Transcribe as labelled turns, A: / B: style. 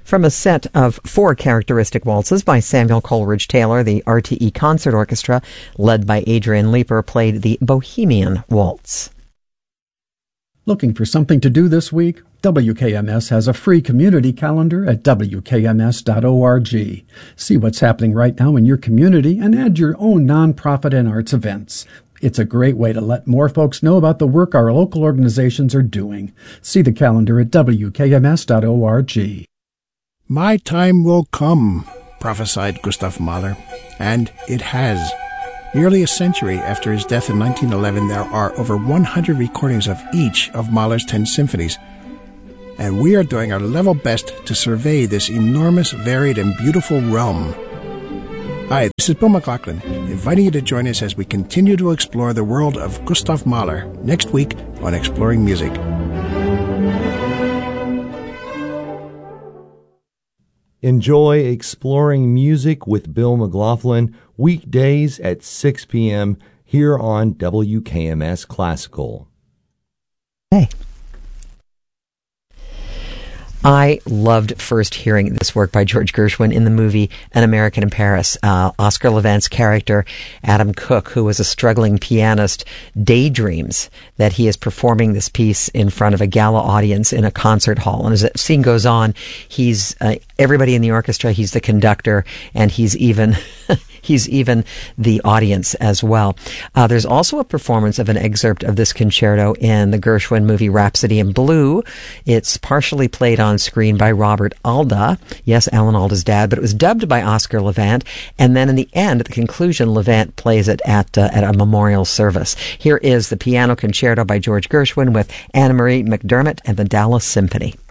A: From a set of 4 characteristic waltzes by Samuel Coleridge Taylor, the RTE Concert Orchestra, led by Adrian Leeper, played the Bohemian Waltz.
B: Looking for something to do this week? WKMS has a free community calendar at WKMS.org. See what's happening right now in your community and add your own nonprofit and arts events. It's a great way to let more folks know about the work our local organizations are doing. See the calendar at WKMS.org.
C: My time will come, prophesied Gustav Mahler, and it has. Nearly a century after his death in 1911, there are over 100 recordings of each of Mahler's 10 symphonies. And we are doing our level best to survey this enormous, varied, and beautiful realm. Hi, this is Bill McLaughlin, inviting you to join us as we continue to explore the world of Gustav Mahler next week on Exploring Music.
D: Enjoy Exploring Music with Bill McLaughlin weekdays at 6 p.m. here on WKMS Classical.
A: Hey. I loved first hearing this work by George Gershwin in the movie An American in Paris. Oscar Levant's character, Adam Cook, who was a struggling pianist, daydreams that he is performing this piece in front of a gala audience in a concert hall. And as the scene goes on, he's everybody in the orchestra, he's the conductor, and he's even he's even the audience as well. There's also a performance of an excerpt of this concerto in the Gershwin movie Rhapsody in Blue. It's partially played on screen by Robert Alda. Yes, Alan Alda's dad, but it was dubbed by Oscar Levant. And then in the end, at the conclusion, Levant plays it at a memorial service. Here is the piano concerto by George Gershwin with Anna Marie McDermott and the Dallas Symphony.